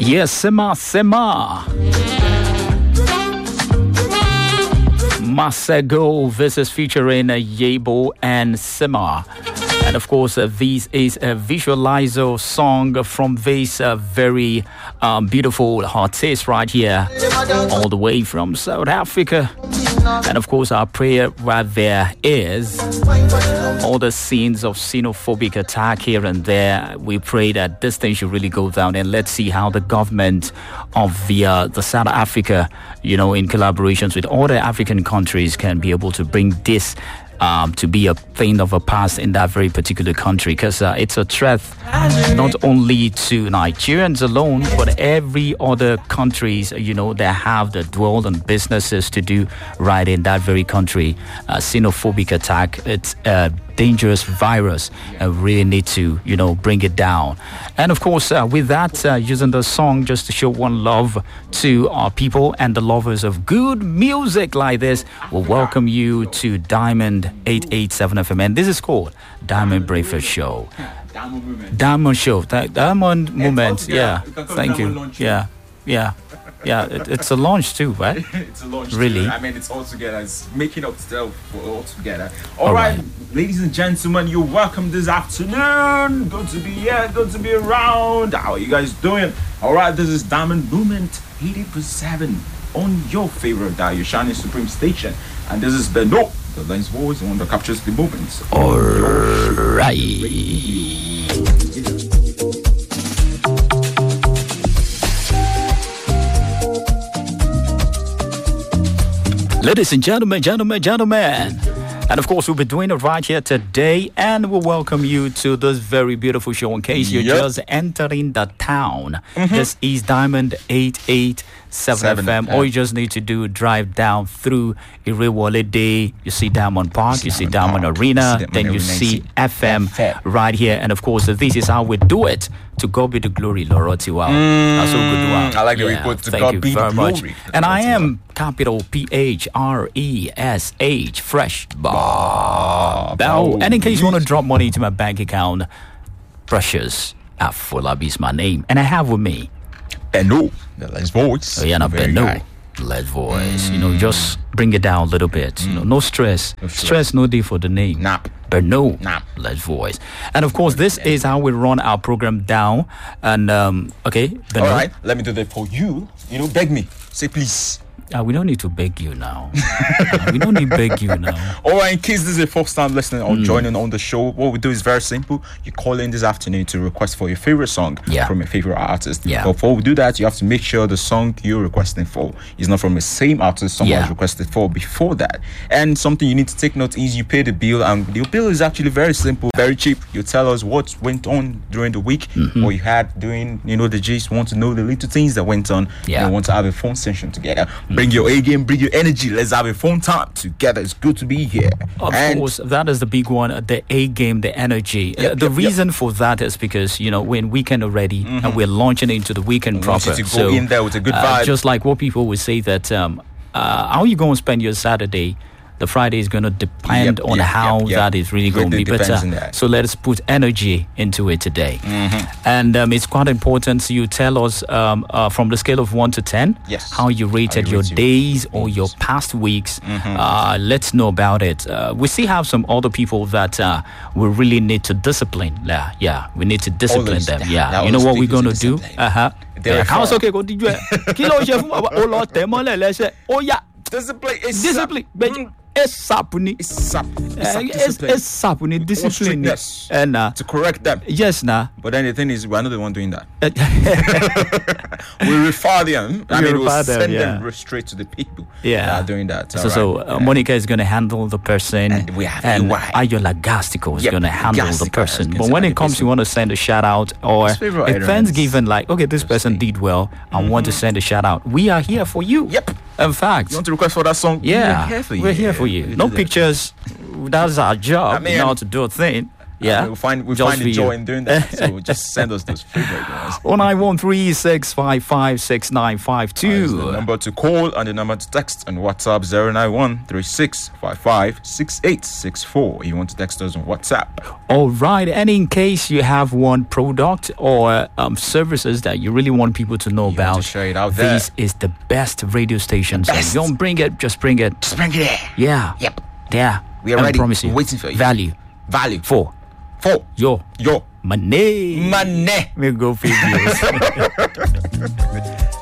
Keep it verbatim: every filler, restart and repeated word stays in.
Yes, Sema Sema. Masego. This is featuring uh, Yebo and Sema. And of course, uh, this is a visualizer song from this uh, very um, beautiful artist right here, all the way from South Africa. And of course, our prayer right there is all the scenes of xenophobic attack here and there. We pray that this thing should really go down, and let's see how the government of the uh, the South Africa, you know, in collaborations with other African countries, can be able to bring this Um, to be a thing of a past in that very particular country, because uh, it's a threat not only to Nigerians alone, but every other countries, you know, that have the dwell and businesses to do right in that very country. Uh, xenophobic attack, it's a dangerous virus, and uh, really need to, you know, bring it down. And of course, uh, with that, uh, using the song just to show one love to our people and the lovers of good music like this, we'll welcome you to Diamond eight eighty-seven F M, and this is called Diamond Breakfast Show. Diamond Moment. Diamond Show. Th- Diamond Moment. Yeah. Thank you. Yeah. Yeah. Yeah. It, it's a launch too, right? It's a launch. Really? Too. I mean, it's all together. It's making up stuff all together. All, all right. right, ladies and gentlemen, you're welcome this afternoon. Good to be here. Good to be around. How are you guys doing? All right. This is Diamond Moment eighty seven on your favorite dial, your shining supreme station, and this is Beno, the Lens voice, the one that captures the moments. All right. Ladies and gentlemen, gentlemen, gentlemen. And of course, we'll be doing it right here today, and we'll welcome you to this very beautiful show. In case you're yep. just entering the town, mm-hmm. this is Diamond eight eighty-seven F M. All you just need to do, drive down through Irewole Day. You see Diamond Park, you see, you see Diamond Park. Arena, you see then you see F M right here. And of course, this is how we do it. To God be the glory, Lord. Wow. Mm, That's so good. Wow. I like the yeah, report. To thank God you be very the much. glory. And I am capital P H R E S H, Fresh Bar Bell. And in case you want to drop money into my bank account, Precious Afolabi is my name. And I have with me Beno, the Let's Voice. Oh, yeah, no, Beno. Let's Voice. Mm. You know, just bring it down a little bit. Mm. You know, no stress. No stress. Stress no day for the name. Nah. But no, nah. Let's Voice. And of course, this is how we run our program down. And, um, okay. Beno. All right. Let me do that for you. You know, beg me. Say please. Uh, we don't need to beg you now. uh, we don't need to beg you now. All right, in case this is your first time listening or mm. joining on the show, what we do is very simple. You call in this afternoon to request for your favorite song yeah. from your favorite artist. Yeah. But before we do that, you have to make sure the song you're requesting for is not from the same artist someone yeah. was requested for before that. And something you need to take note is you pay the bill, and your bill is actually very simple, very cheap. You tell us what went on during the week, mm-hmm. what you had doing, you know, the G's want to know the little things that went on. Yeah. They want to have a phone session together. Mm-hmm. Bring your A game, bring your energy. Let's have a fun time together. It's good to be here. Of and course, that is the big one, the A game, the energy. Yep, uh, the yep, reason yep. for that is because, you know, we're in weekend already, mm-hmm. and we're launching into the weekend I proper. want you to so go in there with a good uh, vibe. just like what people would say that um, uh, how you going to spend your Saturday? The Friday is going to depend yep, on yep, how yep, yep. that is really going to be better. So let us put energy into it today. Mm-hmm. And um, it's quite important you tell us um, uh, from the scale of one to ten yes. how you rated you your rate days you. or your past weeks. Mm-hmm. Uh, let's know about it. Uh, we still have some other people that uh, we really need to discipline. Yeah, yeah, we need to discipline Always, them. that, Yeah, that you know what we're going to discipline. do? Uh-huh. Yeah, discipline is discipline. Mm. It's sapuni. It's sap. It's sapuni. Discipline. Yes. And uh, to correct them. Yes, nah. But then the thing is, we're not the one doing that. We refer them. I we mean, we'll them, send yeah. them straight to the people yeah. that are doing that. So, right. so uh, yeah. Monica is going to handle the person, and we have and why. Ayola Gastico is yep. going to handle Gastico the person. But say when like it comes, you want to send a shout out or a Thanksgiving, like, okay, this person did well. I mm-hmm. want to send a shout out. We are here for you. Yep. In fact, you want to request for that song? Yeah, we're here for you. We're here for you. No pictures. That's our job. I mean, you know how to do a thing. Yeah. Uh, we'll find we Just find for the joy you. in doing that. So just send us those favorite ones. oh nine one three six five five six nine five That is the two. number to call and the number to text on WhatsApp zero nine one three six five five six eight six four. You want to text us on WhatsApp. All right. And in case you have one product or um, services that you really want people to know want about, to share it out there. this is the best radio station. So best. don't bring it, just bring it. Just bring it here. Yeah. Yep. Yeah. We are I ready. promise you. We're waiting for you. Value Value. for For your your money. money. We'll go for you.